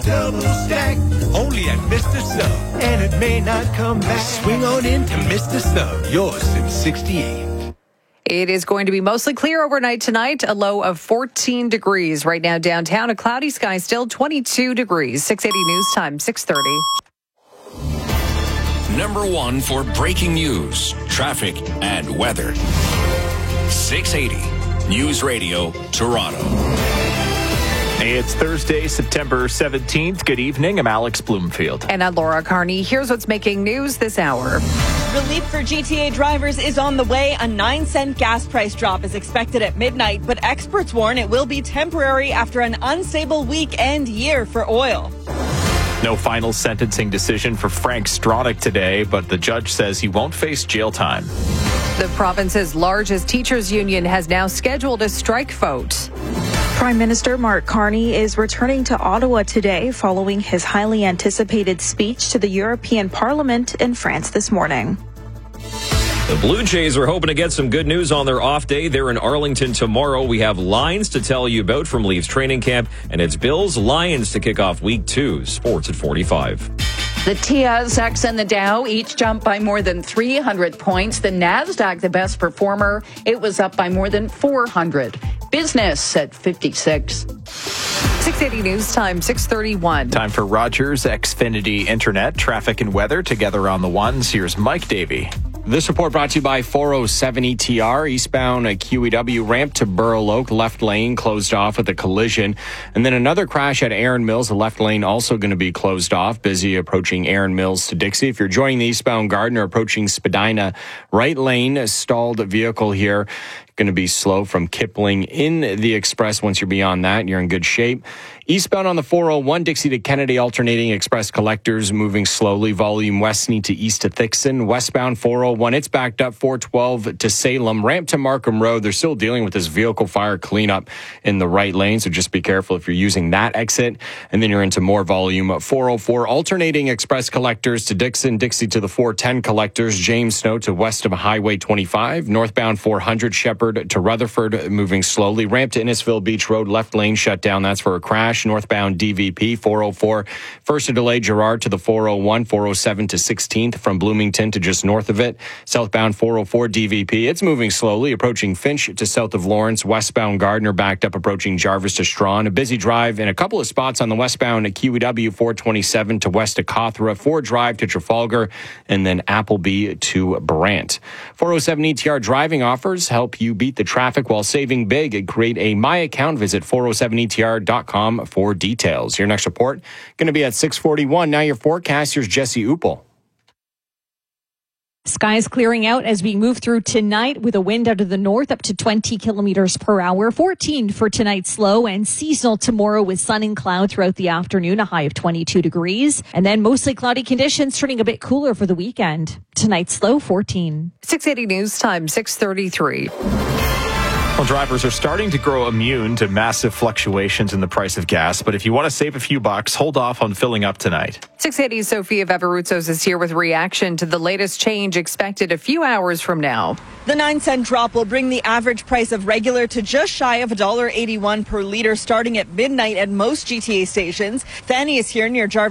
double stack. Only at Mr. Sub. And it may not come back. Swing on into Mr. Sub. Yours since 68. It is going to be mostly clear overnight tonight, a low of 14 degrees. Right now downtown, a cloudy sky still 22 degrees. 680 News Time, 6:30. Number one for breaking news, traffic, and weather. 680 News Radio, Toronto. Hey, it's Thursday, September 17th. Good evening. I'm Alex Bloomfield. And I'm Laura Carney. Here's what's making news this hour. Relief for GTA drivers is on the way. A 9-cent gas price drop is expected at midnight, but experts warn it will be temporary after an unstable week and year for oil. No final sentencing decision for Frank Stronach today, but the judge says he won't face jail time. The province's largest teachers union has now scheduled a strike vote. Prime Minister Mark Carney is returning to Ottawa today following his highly anticipated speech to the European Parliament in France this morning. The Blue Jays are hoping to get some good news on their off day. They're in Arlington tomorrow. We have lines to tell you about from Leafs training camp, and it's Bills-Lions to kick off Week 2. Sports at 45. The TSX and the Dow each jumped by more than 300 points. The Nasdaq, the best performer, it was up by more than 400. Business at 56. 680 News Time, 6:31. Time for Rogers Xfinity Internet, traffic and weather together on the ones. Here's Mike Davey. This report brought to you by 407 ETR, eastbound QEW ramp to Burl Oak, left lane closed off with a collision. And then another crash at Erin Mills, the left lane also going to be closed off. Busy approaching Erin Mills to Dixie. If you're joining the eastbound Gardner, approaching Spadina, right lane, a stalled vehicle here. Going to be slow from Kipling in the express. Once you're beyond that, you're in good shape. Eastbound on the 401, Dixie to Kennedy, alternating express collectors moving slowly. Volume west need to east to Thixon. Westbound 401, it's backed up 412 to Salem. Ramp to Markham Road. They're still dealing with this vehicle fire cleanup in the right lane, so just be careful if you're using that exit. And then you're into more volume. 404, alternating express collectors to Dixon. Dixie to the 410 collectors. James Snow to west of Highway 25. Northbound 400, Shepherd to Rutherford, moving slowly. Ramp to Innisfil Beach Road, left lane shut down. That's for a crash. Northbound DVP 404. First to delay Gerard to the 401, 407 to 16th from Bloomington to just north of it. Southbound 404 DVP. It's moving slowly, approaching Finch to south of Lawrence. Westbound Gardner backed up, approaching Jarvis to Strawn. A busy drive in a couple of spots on the westbound at QEW 427 to west of Cawthra. 4 drive to Trafalgar, and then Appleby to Brant. 407 ETR driving offers help you beat the traffic while saving big. Create a My Account. Visit 407etr.com for details. Your next report going to be at 6:41. Now your forecast. Here's Jesse Upel. Skies clearing out as we move through tonight with a wind out of the north up to 20 kilometers per hour. 14 for tonight's low, and seasonal tomorrow with sun and cloud throughout the afternoon, a high of 22 degrees. And then mostly cloudy conditions, turning a bit cooler for the weekend. Tonight's low, 14. 680 News Time, 6:33. Well, drivers are starting to grow immune to massive fluctuations in the price of gas, but if you want to save a few bucks, hold off on filling up tonight. 680 Sophia Veveroutsos is here with reaction to the latest change expected a few hours from now. The 9-cent drop will bring the average price of regular to just shy of $1.81 per liter starting at midnight at most GTA stations. Fanny is here near Jarvis